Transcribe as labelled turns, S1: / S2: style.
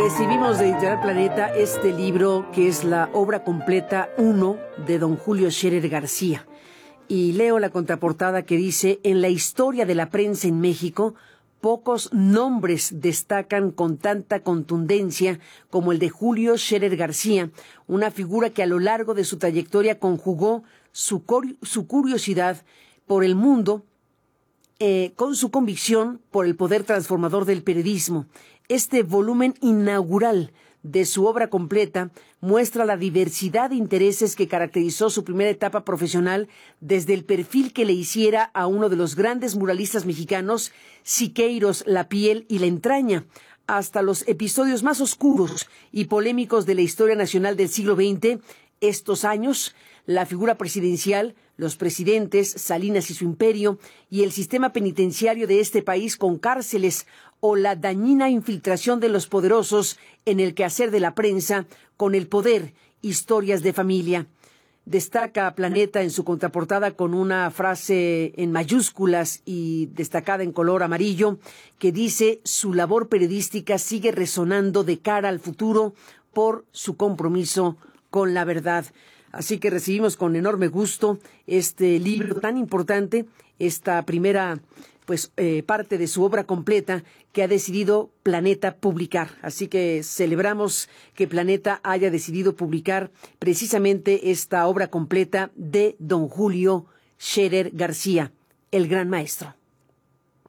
S1: Recibimos de Editorial Planeta este libro que es la obra completa 1 de don Julio Scherer García. Y leo la contraportada que dice: en la historia de la prensa en México, pocos nombres destacan con tanta contundencia como el de Julio Scherer García, una figura que a lo largo de su trayectoria conjugó su curiosidad por el mundo con su convicción por el poder transformador del periodismo. Este volumen inaugural de su obra completa muestra la diversidad de intereses que caracterizó su primera etapa profesional, desde el perfil que le hiciera a uno de los grandes muralistas mexicanos, Siqueiros, La piel y la entraña, hasta los episodios más oscuros y polémicos de la historia nacional del siglo XX, estos años, la figura presidencial, los presidentes, Salinas y su imperio, y el sistema penitenciario de este país con cárceles, o la dañina infiltración de los poderosos en el quehacer de la prensa con el poder, historias de familia. Destaca Planeta en su contraportada con una frase en mayúsculas y destacada en color amarillo que dice: su labor periodística sigue resonando de cara al futuro por su compromiso con la verdad. Así que recibimos con enorme gusto este libro tan importante, esta primera parte de su obra completa que ha decidido Planeta publicar. Así que celebramos que Planeta haya decidido publicar precisamente esta obra completa de don Julio Scherer García, el gran maestro.